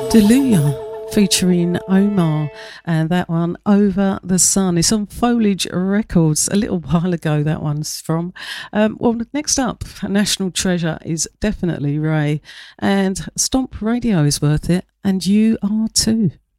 Deluya featuring Omar, and that one Over the Sun. It's on Foliage Records a little while ago, that one's from. Well, next up, National Treasure is definitely Ray, and Stomp Radio is worth it, and you are too.